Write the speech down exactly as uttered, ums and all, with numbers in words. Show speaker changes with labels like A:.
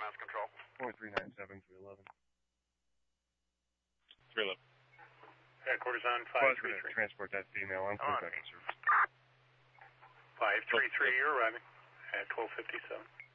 A: miles control.
B: Point three nine seven, three eleven.
C: three eleven.
D: Headquarters on five three three.
B: Transport that female on contact service.
D: five three three, you're arriving at twelve fifty-seven.